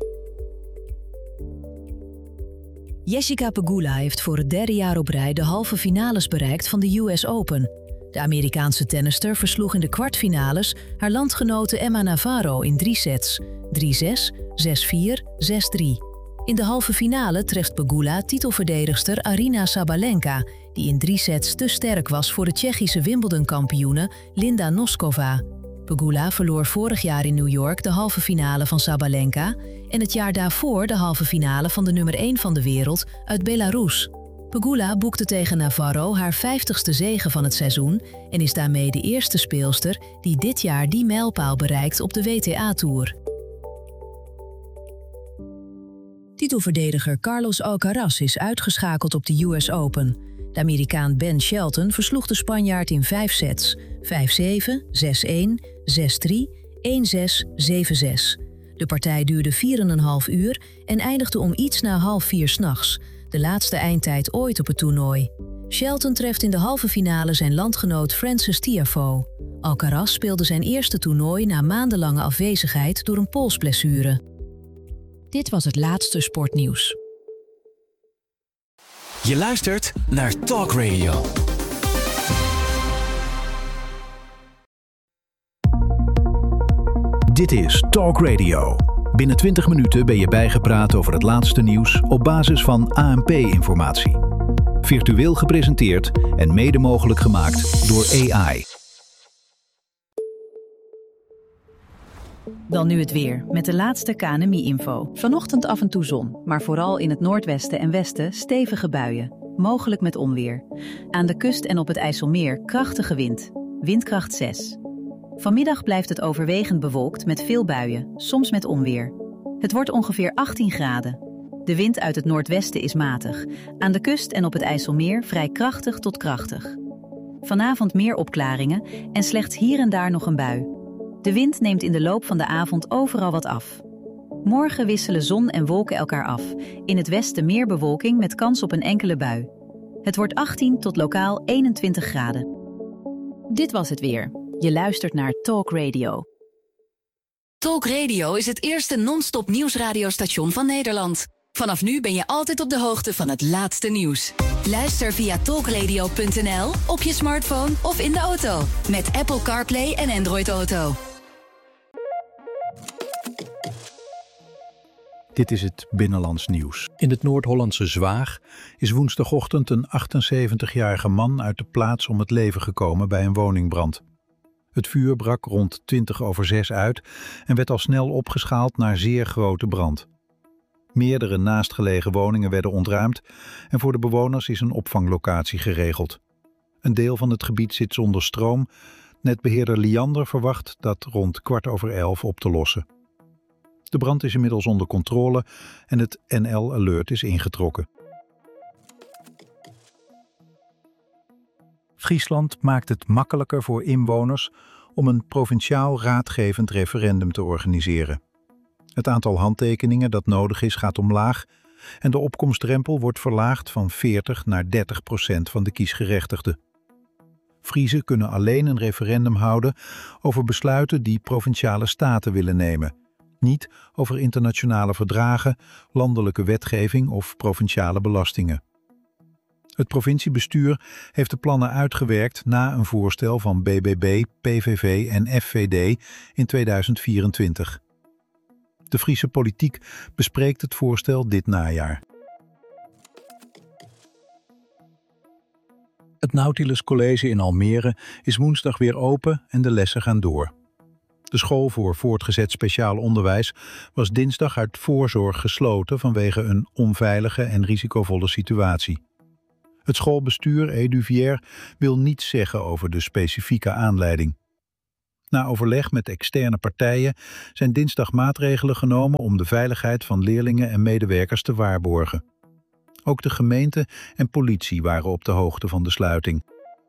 Jessica Pegula heeft voor het 3e jaar op rij de halve finales bereikt van de US Open. De Amerikaanse tennister versloeg in de kwartfinales haar landgenote Emma Navarro in 3 sets: 3-6, 6-4, 6-3. In de halve finale treft Pegula titelverdedigster Aryna Sabalenka, die in 3 sets te sterk was voor de Tsjechische Wimbledon-kampioene Linda Noskova. Pegula verloor vorig jaar in New York de halve finale van Sabalenka en het jaar daarvoor de halve finale van de nummer 1 van de wereld uit Belarus. Pegula boekte tegen Navarro haar 50ste zege van het seizoen en is daarmee de eerste speelster die dit jaar die mijlpaal bereikt op de WTA-tour. Titelverdediger Carlos Alcaraz is uitgeschakeld op de US Open. De Amerikaan Ben Shelton versloeg de Spanjaard in 5 sets: 5-7, 6-1, 6-3, 1-6, 7-6. De partij duurde 4,5 uur en eindigde om iets na 3:30 s'nachts, de laatste eindtijd ooit op het toernooi. Shelton treft in de halve finale zijn landgenoot Frances Tiafoe. Alcaraz speelde zijn eerste toernooi na maandenlange afwezigheid door een polsblessure. Dit was het laatste sportnieuws. Je luistert naar Talk Radio. Dit is Talk Radio. Binnen 20 minuten ben je bijgepraat over het laatste nieuws op basis van ANP-informatie. Virtueel gepresenteerd en mede mogelijk gemaakt door AI. Dan nu het weer, met de laatste KNMI-info. Vanochtend af en toe zon, maar vooral in het noordwesten en westen stevige buien. Mogelijk met onweer. Aan de kust en op het IJsselmeer krachtige wind. Windkracht 6. Vanmiddag blijft het overwegend bewolkt met veel buien, soms met onweer. Het wordt ongeveer 18 graden. De wind uit het noordwesten is matig. Aan de kust en op het IJsselmeer vrij krachtig tot krachtig. Vanavond meer opklaringen en slechts hier en daar nog een bui. De wind neemt in de loop van de avond overal wat af. Morgen wisselen zon en wolken elkaar af. In het westen meer bewolking met kans op een enkele bui. Het wordt 18 tot lokaal 21 graden. Dit was het weer. Je luistert naar Talk Radio. Talk Radio is het eerste non-stop nieuwsradiostation van Nederland. Vanaf nu ben je altijd op de hoogte van het laatste nieuws. Luister via talkradio.nl, op je smartphone of in de auto. Met Apple CarPlay en Android Auto. Dit is het Binnenlands Nieuws. In het Noord-Hollandse Zwaag is woensdagochtend een 78-jarige man uit de plaats om het leven gekomen bij een woningbrand. Het vuur brak rond 6:20 uit en werd al snel opgeschaald naar zeer grote brand. Meerdere naastgelegen woningen werden ontruimd en voor de bewoners is een opvanglocatie geregeld. Een deel van het gebied zit zonder stroom. Netbeheerder Liander verwacht dat rond 11:15 op te lossen. De brand is inmiddels onder controle en het NL Alert is ingetrokken. Friesland maakt het makkelijker voor inwoners om een provinciaal raadgevend referendum te organiseren. Het aantal handtekeningen dat nodig is gaat omlaag en de opkomstdrempel wordt verlaagd van 40% naar 30% van de kiesgerechtigden. Friezen kunnen alleen een referendum houden over besluiten die provinciale staten willen nemen, niet over internationale verdragen, landelijke wetgeving of provinciale belastingen. Het provinciebestuur heeft de plannen uitgewerkt na een voorstel van BBB, PVV en FVD in 2024. De Friese politiek bespreekt het voorstel dit najaar. Het Nautilus College in Almere is woensdag weer open en de lessen gaan door. De school voor voortgezet speciaal onderwijs was dinsdag uit voorzorg gesloten vanwege een onveilige en risicovolle situatie. Het schoolbestuur Eduvier wil niets zeggen over de specifieke aanleiding. Na overleg met externe partijen zijn dinsdag maatregelen genomen om de veiligheid van leerlingen en medewerkers te waarborgen. Ook de gemeente en politie waren op de hoogte van de sluiting.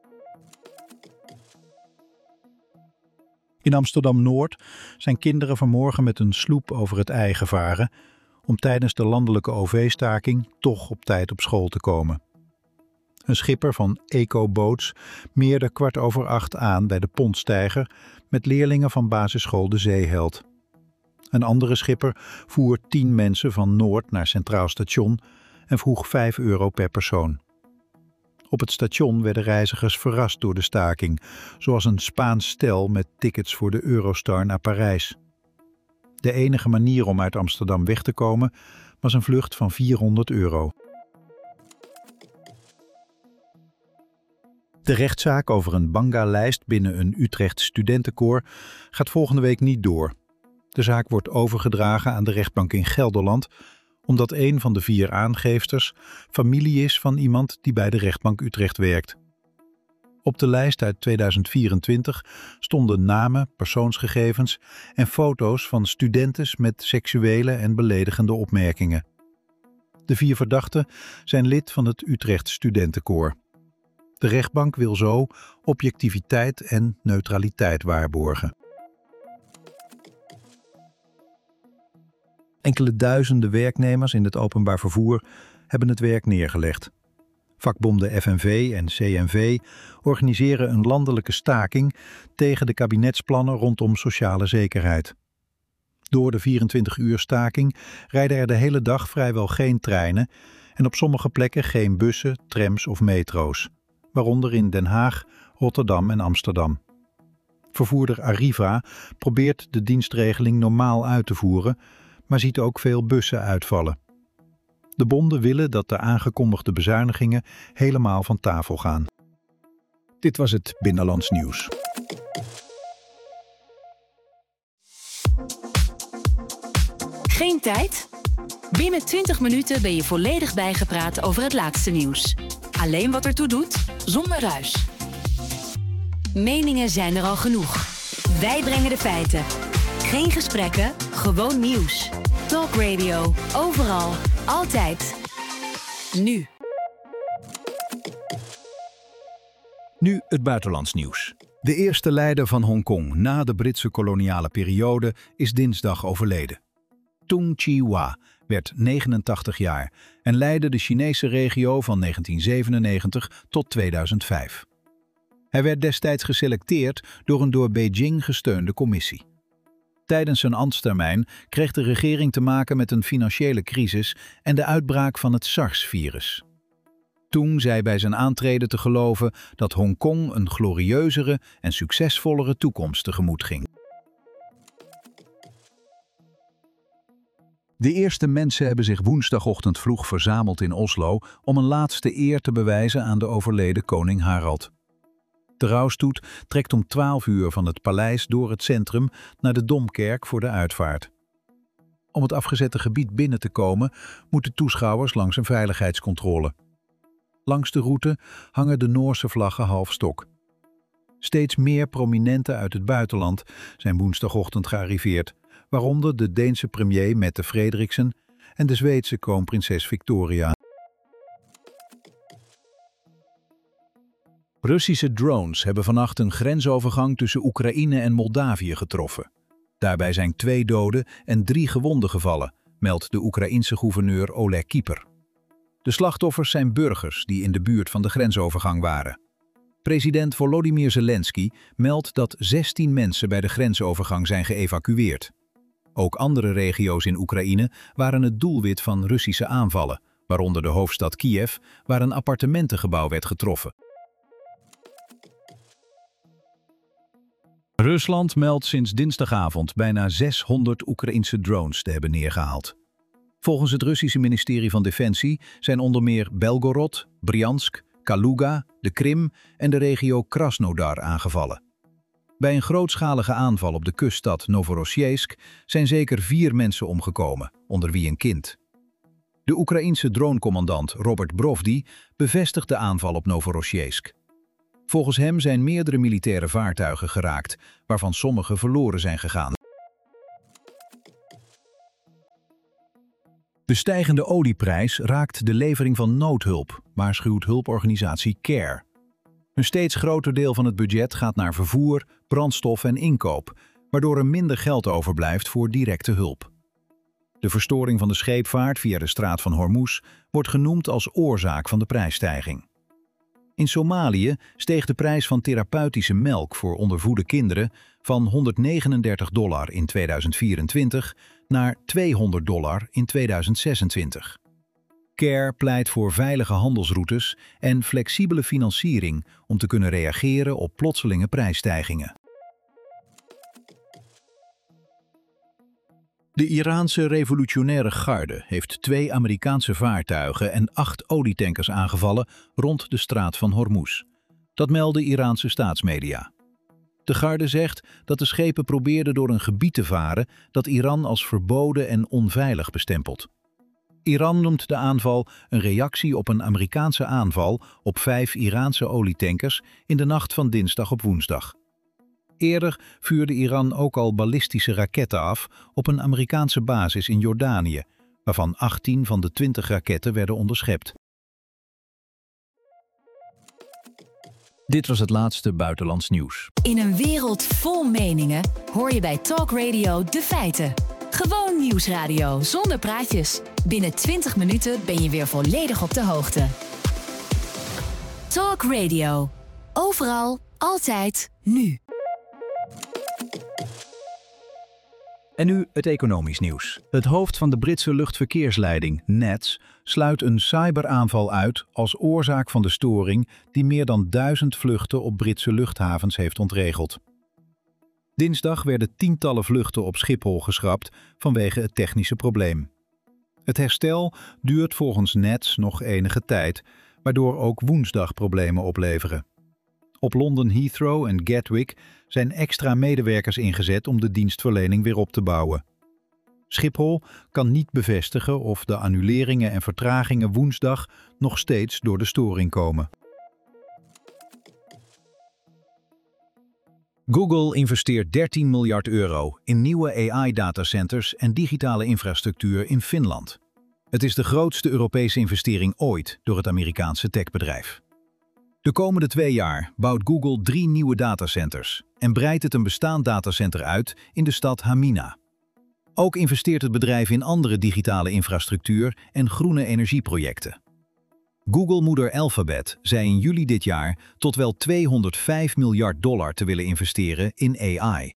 In Amsterdam-Noord zijn kinderen vanmorgen met een sloep over het IJ gevaren om tijdens de landelijke OV-staking toch op tijd op school te komen. Een schipper van Eco-Boats meerde 7:15 aan bij de Pontsteiger met leerlingen van basisschool De Zeeheld. Een andere schipper voer 10 mensen van Noord naar Centraal Station en vroeg €5 per persoon. Op het station werden reizigers verrast door de staking, zoals een Spaans stel met tickets voor de Eurostar naar Parijs. De enige manier om uit Amsterdam weg te komen was een vlucht van €400. De rechtszaak over een banga-lijst binnen een Utrecht studentenkoor gaat volgende week niet door. De zaak wordt overgedragen aan de rechtbank in Gelderland, omdat een van de 4 aangeefsters familie is van iemand die bij de rechtbank Utrecht werkt. Op de lijst uit 2024 stonden namen, persoonsgegevens en foto's van studentes met seksuele en beledigende opmerkingen. De 4 verdachten zijn lid van het Utrecht studentenkoor. De rechtbank wil zo objectiviteit en neutraliteit waarborgen. Enkele duizenden werknemers in het openbaar vervoer hebben het werk neergelegd. Vakbonden FNV en CNV organiseren een landelijke staking tegen de kabinetsplannen rondom sociale zekerheid. Door de 24-uur staking rijden er de hele dag vrijwel geen treinen en op sommige plekken geen bussen, trams of metro's, waaronder in Den Haag, Rotterdam en Amsterdam. Vervoerder Arriva probeert de dienstregeling normaal uit te voeren, maar ziet ook veel bussen uitvallen. De bonden willen dat de aangekondigde bezuinigingen helemaal van tafel gaan. Dit was het Binnenlands Nieuws. Geen tijd? Binnen 20 minuten ben je volledig bijgepraat over het laatste nieuws. Alleen wat ertoe doet, zonder ruis. Meningen zijn er al genoeg. Wij brengen de feiten. Geen gesprekken, gewoon nieuws. Talk Radio, overal, altijd. Nu. Nu het buitenlands nieuws. De eerste leider van Hongkong na de Britse koloniale periode is dinsdag overleden. Tung Chee-hwa werd 89 jaar en leidde de Chinese regio van 1997 tot 2005. Hij werd destijds geselecteerd door een door Beijing gesteunde commissie. Tijdens zijn ambtstermijn kreeg de regering te maken met een financiële crisis en de uitbraak van het SARS-virus. Tung zei bij zijn aantreden te geloven dat Hongkong een glorieuzere en succesvollere toekomst tegemoet ging. De eerste mensen hebben zich woensdagochtend vroeg verzameld in Oslo om een laatste eer te bewijzen aan de overleden koning Harald. De rouwstoet trekt om 12 uur van het paleis door het centrum naar de Domkerk voor de uitvaart. Om het afgezette gebied binnen te komen, moeten toeschouwers langs een veiligheidscontrole. Langs de route hangen de Noorse vlaggen half stok. Steeds meer prominenten uit het buitenland zijn woensdagochtend gearriveerd, waaronder de Deense premier Mette Frederiksen en de Zweedse kroonprinses Victoria. Russische drones hebben vannacht een grensovergang tussen Oekraïne en Moldavië getroffen. Daarbij zijn 2 doden en 3 gewonden gevallen, meldt de Oekraïense gouverneur Oleg Kieper. De slachtoffers zijn burgers die in de buurt van de grensovergang waren. President Volodymyr Zelensky meldt dat 16 mensen bij de grensovergang zijn geëvacueerd. Ook andere regio's in Oekraïne waren het doelwit van Russische aanvallen, waaronder de hoofdstad Kiev, waar een appartementengebouw werd getroffen. Rusland meldt sinds dinsdagavond bijna 600 Oekraïense drones te hebben neergehaald. Volgens het Russische ministerie van Defensie zijn onder meer Belgorod, Bryansk, Kaluga, de Krim en de regio Krasnodar aangevallen. Bij een grootschalige aanval op de kuststad Novorossiysk zijn zeker 4 mensen omgekomen, onder wie een kind. De Oekraïense dronecommandant Robert Brovdi bevestigt de aanval op Novorossiysk. Volgens hem zijn meerdere militaire vaartuigen geraakt, waarvan sommige verloren zijn gegaan. De stijgende olieprijs raakt de levering van noodhulp, waarschuwt hulporganisatie CARE. Een steeds groter deel van het budget gaat naar vervoer, brandstof en inkoop, waardoor er minder geld overblijft voor directe hulp. De verstoring van de scheepvaart via de straat van Hormuz wordt genoemd als oorzaak van de prijsstijging. In Somalië steeg de prijs van therapeutische melk voor ondervoede kinderen van $139 in 2024 naar $200 in 2026. CARE pleit voor veilige handelsroutes en flexibele financiering om te kunnen reageren op plotselinge prijsstijgingen. De Iraanse revolutionaire garde heeft 2 Amerikaanse vaartuigen en 8 olietankers aangevallen rond de straat van Hormuz. Dat melden Iraanse staatsmedia. De garde zegt dat de schepen probeerden door een gebied te varen dat Iran als verboden en onveilig bestempelt. Iran noemt de aanval een reactie op een Amerikaanse aanval op 5 Iraanse olietankers in de nacht van dinsdag op woensdag. Eerder vuurde Iran ook al ballistische raketten af op een Amerikaanse basis in Jordanië, waarvan 18 van de 20 raketten werden onderschept. Dit was het laatste buitenlands nieuws. In een wereld vol meningen hoor je bij Talk Radio de feiten. Gewoon nieuwsradio zonder praatjes. Binnen 20 minuten ben je weer volledig op de hoogte. Talk Radio. Overal, altijd, nu. En nu het economisch nieuws. Het hoofd van de Britse luchtverkeersleiding, NATS, sluit een cyberaanval uit als oorzaak van de storing die meer dan 1000 vluchten op Britse luchthavens heeft ontregeld. Dinsdag werden tientallen vluchten op Schiphol geschrapt vanwege het technische probleem. Het herstel duurt volgens NATS nog enige tijd, waardoor ook woensdag problemen opleveren. Op London Heathrow en Gatwick zijn extra medewerkers ingezet om de dienstverlening weer op te bouwen. Schiphol kan niet bevestigen of de annuleringen en vertragingen woensdag nog steeds door de storing komen. Google investeert €13 miljard in nieuwe AI-datacenters en digitale infrastructuur in Finland. Het is de grootste Europese investering ooit door het Amerikaanse techbedrijf. De komende 2 jaar bouwt Google 3 nieuwe datacenters en breidt het een bestaand datacenter uit in de stad Hamina. Ook investeert het bedrijf in andere digitale infrastructuur en groene energieprojecten. Google-moeder Alphabet zei in juli dit jaar tot wel $205 miljard te willen investeren in AI.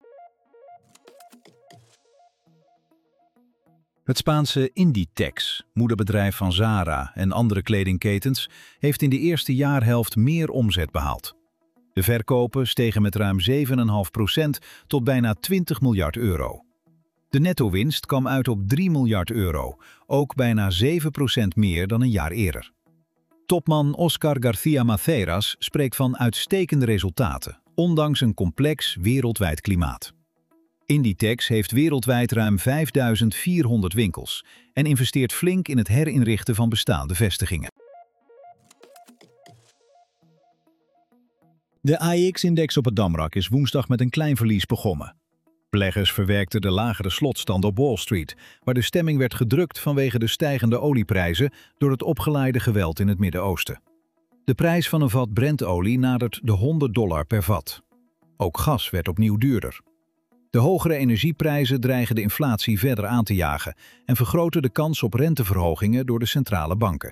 Het Spaanse Inditex, moederbedrijf van Zara en andere kledingketens, heeft in de eerste jaarhelft meer omzet behaald. De verkopen stegen met ruim 7,5% tot bijna €20 miljard. De netto-winst kwam uit op €3 miljard, ook bijna 7% meer dan een jaar eerder. Topman Oscar García Maceras spreekt van uitstekende resultaten, ondanks een complex wereldwijd klimaat. Inditex heeft wereldwijd ruim 5400 winkels en investeert flink in het herinrichten van bestaande vestigingen. De AEX-index op het Damrak is woensdag met een klein verlies begonnen. Beleggers verwerkten de lagere slotstand op Wall Street, waar de stemming werd gedrukt vanwege de stijgende olieprijzen door het opgeleide geweld in het Midden-Oosten. De prijs van een vat Brent-olie nadert de $100 per vat. Ook gas werd opnieuw duurder. De hogere energieprijzen dreigen de inflatie verder aan te jagen en vergroten de kans op renteverhogingen door de centrale banken.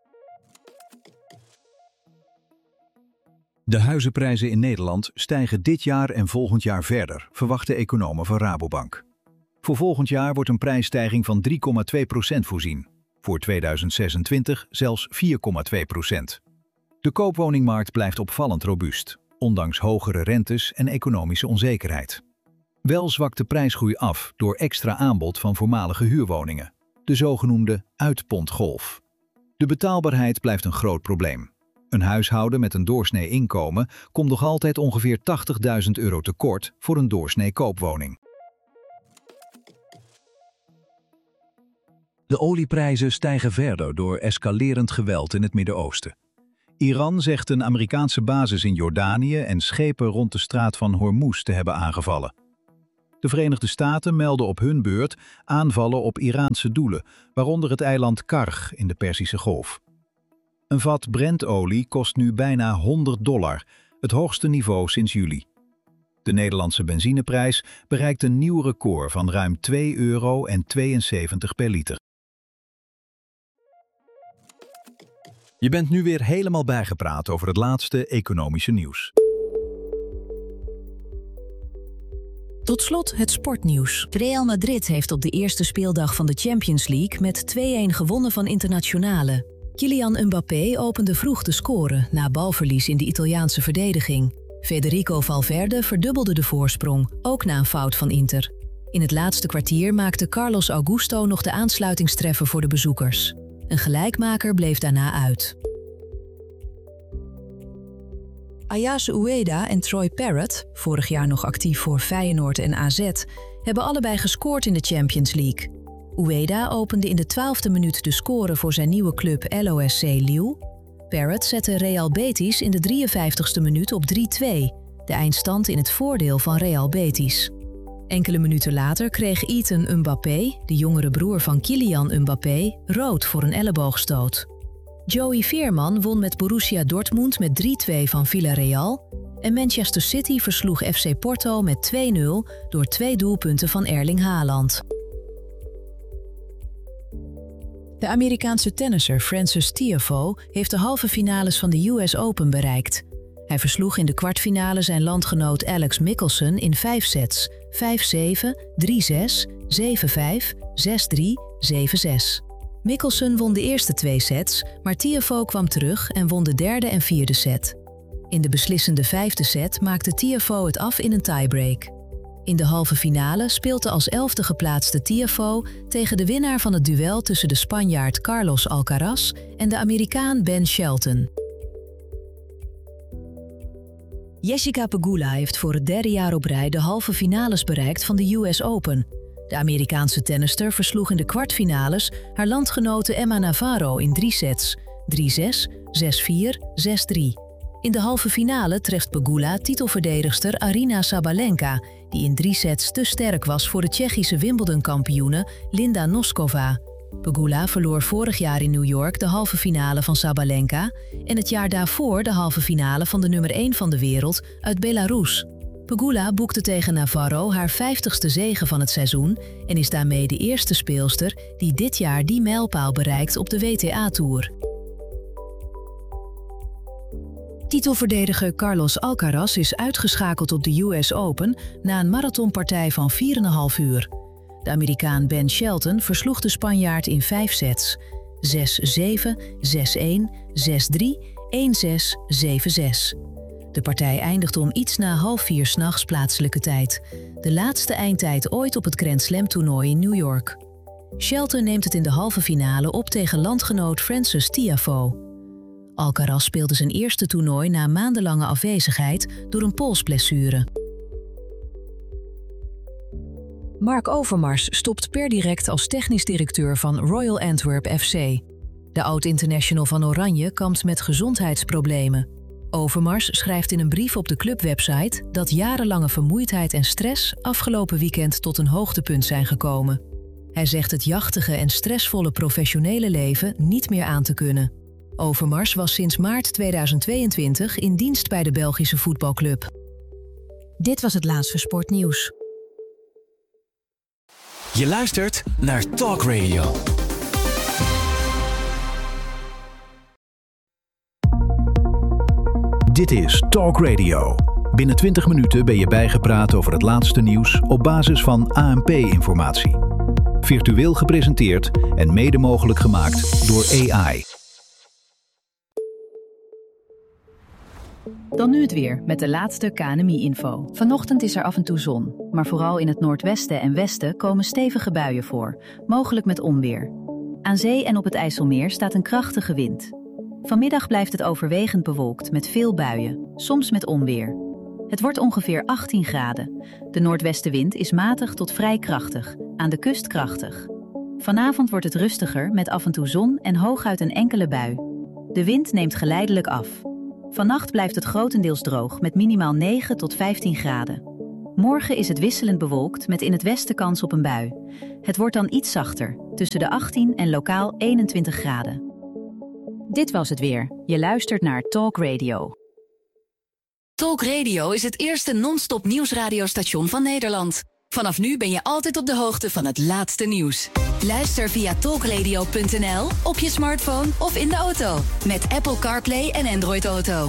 De huizenprijzen in Nederland stijgen dit jaar en volgend jaar verder, verwachten economen van Rabobank. Voor volgend jaar wordt een prijsstijging van 3,2% voorzien. Voor 2026 zelfs 4,2%. De koopwoningmarkt blijft opvallend robuust, ondanks hogere rentes en economische onzekerheid. Wel zwakt de prijsgroei af door extra aanbod van voormalige huurwoningen, de zogenoemde uitpontgolf. De betaalbaarheid blijft een groot probleem. Een huishouden met een doorsnee inkomen komt nog altijd ongeveer €80.000 tekort voor een doorsnee koopwoning. De olieprijzen stijgen verder door escalerend geweld in het Midden-Oosten. Iran zegt een Amerikaanse basis in Jordanië en schepen rond de straat van Hormuz te hebben aangevallen. De Verenigde Staten melden op hun beurt aanvallen op Iraanse doelen, waaronder het eiland Karg in de Perzische Golf. Een vat Brentolie kost nu bijna $100, het hoogste niveau sinds juli. De Nederlandse benzineprijs bereikt een nieuw record van ruim €2,72 per liter. Je bent nu weer helemaal bijgepraat over het laatste economische nieuws. Tot slot het sportnieuws. Real Madrid heeft op de eerste speeldag van de Champions League met 2-1 gewonnen van Internazionale. Kylian Mbappé opende vroeg de score na balverlies in de Italiaanse verdediging. Federico Valverde verdubbelde de voorsprong, ook na een fout van Inter. In het laatste kwartier maakte Carlos Augusto nog de aansluitingstreffer voor de bezoekers. Een gelijkmaker bleef daarna uit. Ayase Ueda en Troy Parrott, vorig jaar nog actief voor Feyenoord en AZ, hebben allebei gescoord in de Champions League. Ueda opende in de 12e minuut de score voor zijn nieuwe club LOSC Lille. Parrott zette Real Betis in de 53e minuut op 3-2, de eindstand in het voordeel van Real Betis. Enkele minuten later kreeg Ethan Mbappé, de jongere broer van Kylian Mbappé, rood voor een elleboogstoot. Joey Veerman won met Borussia Dortmund met 3-2 van Villarreal en Manchester City versloeg FC Porto met 2-0 door 2 doelpunten van Erling Haaland. De Amerikaanse tennisser Frances Tiafoe heeft de halve finales van de US Open bereikt. Hij versloeg in de kwartfinale zijn landgenoot Alex Michelsen in 5 sets, 5-7, 3-6, 7-5, 6-3, 7-6. Michelsen won de eerste 2 sets, maar Tiafoe kwam terug en won de derde en vierde set. In de beslissende 5e set maakte Tiafoe het af in een tiebreak. In de halve finale speelde als 11e geplaatste Tiafoe tegen de winnaar van het duel tussen de Spanjaard Carlos Alcaraz en de Amerikaan Ben Shelton. Jessica Pegula heeft voor het 3e jaar op rij de halve finales bereikt van de US Open. De Amerikaanse tennister versloeg in de kwartfinales haar landgenote Emma Navarro in 3 sets, 3-6, 6-4, 6-3. In de halve finale treft Pegula titelverdedigster Aryna Sabalenka, die in 3 sets te sterk was voor de Tsjechische Wimbledon-kampioene Linda Noskova. Pegula verloor vorig jaar in New York de halve finale van Sabalenka en het jaar daarvoor de halve finale van de nummer 1 van de wereld uit Belarus. Pegula boekte tegen Navarro haar 50ste zege van het seizoen en is daarmee de eerste speelster die dit jaar die mijlpaal bereikt op de WTA-tour. Titelverdediger Carlos Alcaraz is uitgeschakeld op de US Open na een marathonpartij van 4,5 uur. De Amerikaan Ben Shelton versloeg de Spanjaard in 5 sets, 6-7, 6-1, 6-3, 1-6, 7-6. De partij eindigde om iets na 3:30 s'nachts plaatselijke tijd. De laatste eindtijd ooit op het Grand Slam toernooi in New York. Shelton neemt het in de halve finale op tegen landgenoot Frances Tiafoe. Alcaraz speelde zijn eerste toernooi na maandenlange afwezigheid door een polsblessure. Mark Overmars stopt per direct als technisch directeur van Royal Antwerp FC. De oud-international van Oranje kampt met gezondheidsproblemen. Overmars schrijft in een brief op de clubwebsite dat jarenlange vermoeidheid en stress afgelopen weekend tot een hoogtepunt zijn gekomen. Hij zegt het jachtige en stressvolle professionele leven niet meer aan te kunnen. Overmars was sinds maart 2022 in dienst bij de Belgische voetbalclub. Dit was het laatste sportnieuws. Je luistert naar Talk Radio. Dit is Talk Radio. Binnen 20 minuten ben je bijgepraat over het laatste nieuws op basis van ANP-informatie. Virtueel gepresenteerd en mede mogelijk gemaakt door AI. Dan nu het weer met de laatste KNMI-info. Vanochtend is er af en toe zon, maar vooral in het noordwesten en westen komen stevige buien voor, mogelijk met onweer. Aan zee en op het IJsselmeer staat een krachtige wind. Vanmiddag blijft het overwegend bewolkt met veel buien, soms met onweer. Het wordt ongeveer 18 graden. De noordwestenwind is matig tot vrij krachtig, aan de kust krachtig. Vanavond wordt het rustiger met af en toe zon en hooguit een enkele bui. De wind neemt geleidelijk af. Vannacht blijft het grotendeels droog met minimaal 9 tot 15 graden. Morgen is het wisselend bewolkt met in het westen kans op een bui. Het wordt dan iets zachter, tussen de 18 en lokaal 21 graden. Dit was het weer. Je luistert naar Talk Radio. Talk Radio is het eerste non-stop nieuwsradiostation van Nederland. Vanaf nu ben je altijd op de hoogte van het laatste nieuws. Luister via talkradio.nl, op je smartphone of in de auto. Met Apple CarPlay en Android Auto.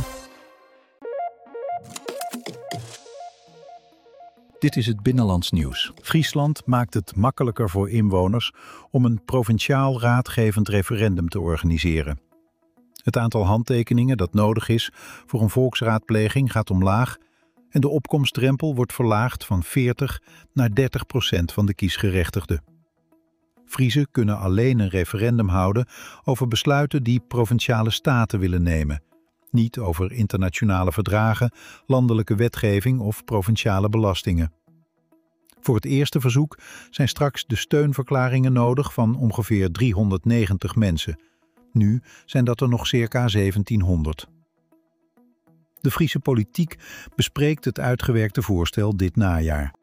Dit is het Binnenlands nieuws. Friesland maakt het makkelijker voor inwoners om een provinciaal raadgevend referendum te organiseren. Het aantal handtekeningen dat nodig is voor een volksraadpleging gaat omlaag en de opkomstdrempel wordt verlaagd van 40 naar 30% van de kiesgerechtigden. Friezen kunnen alleen een referendum houden over besluiten die provinciale staten willen nemen, niet over internationale verdragen, landelijke wetgeving of provinciale belastingen. Voor het eerste verzoek zijn straks de steunverklaringen nodig van ongeveer 390 mensen. Nu zijn dat er nog circa 1700. De Friese politiek bespreekt het uitgewerkte voorstel dit najaar.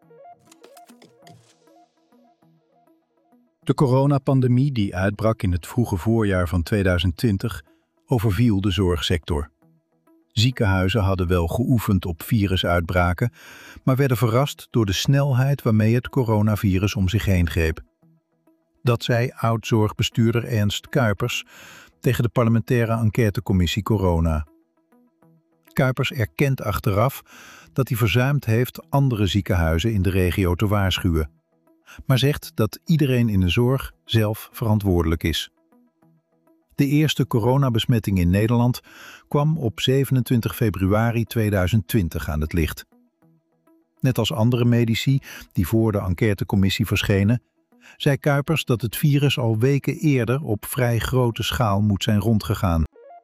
De coronapandemie die uitbrak in het vroege voorjaar van 2020 overviel de zorgsector. Ziekenhuizen hadden wel geoefend op virusuitbraken, maar werden verrast door de snelheid waarmee het coronavirus om zich heen greep. Dat zei oud-zorgbestuurder Ernst Kuipers tegen de parlementaire enquêtecommissie Corona. Kuipers erkent achteraf dat hij verzuimd heeft andere ziekenhuizen in de regio te waarschuwen, maar zegt dat iedereen in de zorg zelf verantwoordelijk is. De eerste coronabesmetting in Nederland kwam op 27 februari 2020 aan het licht. Net als andere medici die voor de enquêtecommissie verschenen, zei Kuipers dat het virus al weken eerder op vrij grote schaal moet zijn rondgegaan.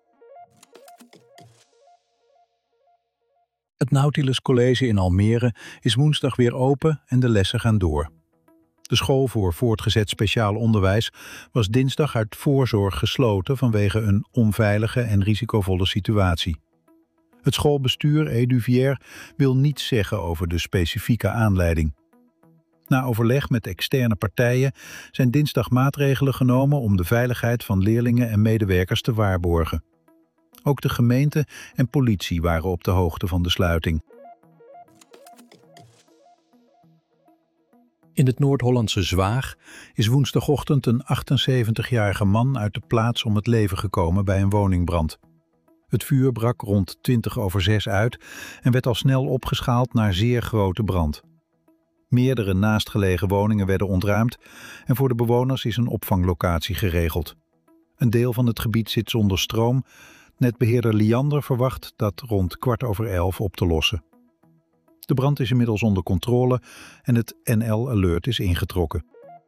Het Nautilus College in Almere is woensdag weer open en de lessen gaan door. De school voor voortgezet speciaal onderwijs was dinsdag uit voorzorg gesloten vanwege een onveilige en risicovolle situatie. Het schoolbestuur Eduvier wil niets zeggen over de specifieke aanleiding. Na overleg met externe partijen zijn dinsdag maatregelen genomen om de veiligheid van leerlingen en medewerkers te waarborgen. Ook de gemeente en politie waren op de hoogte van de sluiting. In het Noord-Hollandse Zwaag is woensdagochtend een 78-jarige man uit de plaats om het leven gekomen bij een woningbrand. Het vuur brak rond 6:20 uit en werd al snel opgeschaald naar zeer grote brand. Meerdere naastgelegen woningen werden ontruimd en voor de bewoners is een opvanglocatie geregeld. Een deel van het gebied zit zonder stroom. Netbeheerder Liander verwacht dat rond 11:15 op te lossen. De brand is inmiddels onder controle en het NL Alert is ingetrokken.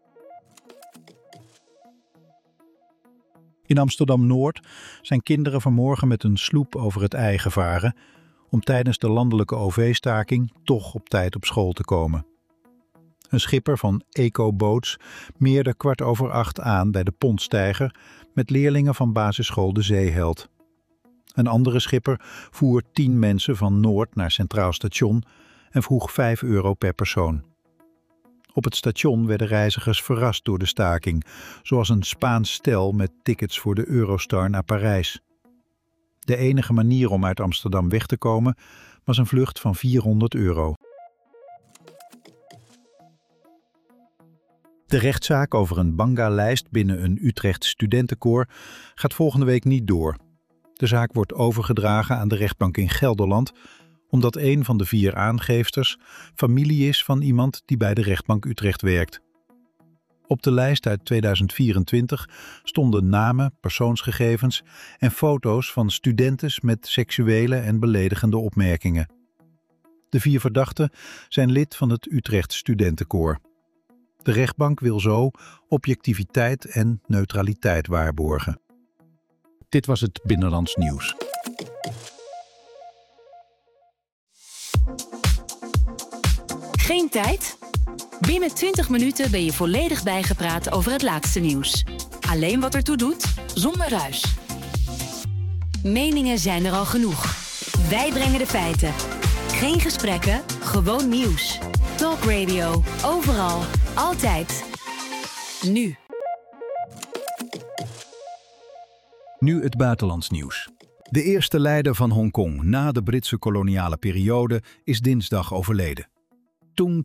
In Amsterdam-Noord zijn kinderen vanmorgen met een sloep over het IJ gevaren om tijdens de landelijke OV-staking toch op tijd op school te komen. Een schipper van Eco-Boats meerde 7:15 aan bij de Pontsteiger met leerlingen van basisschool De Zeeheld. Een andere schipper voer 10 mensen van Noord naar Centraal Station en vroeg €5 per persoon. Op het station werden reizigers verrast door de staking, zoals een Spaans stel met tickets voor de Eurostar naar Parijs. De enige manier om uit Amsterdam weg te komen was een vlucht van €400. De rechtszaak over een banga-lijst binnen een Utrechts studentenkoor gaat volgende week niet door. De zaak wordt overgedragen aan de rechtbank in Gelderland, omdat een van de 4 aangeefsters familie is van iemand die bij de rechtbank Utrecht werkt. Op de lijst uit 2024 stonden namen, persoonsgegevens en foto's van studentes met seksuele en beledigende opmerkingen. De 4 verdachten zijn lid van het Utrecht studentenkoor. De rechtbank wil zo objectiviteit en neutraliteit waarborgen. Dit was het Binnenlands Nieuws. Geen tijd? Binnen 20 minuten ben je volledig bijgepraat over het laatste nieuws. Alleen wat ertoe doet, zonder ruis. Meningen zijn er al genoeg. Wij brengen de feiten. Geen gesprekken, gewoon nieuws. Talk Radio. Overal. Altijd. Nu. Nu het buitenlands nieuws. De eerste leider van Hongkong na de Britse koloniale periode is dinsdag overleden. Tung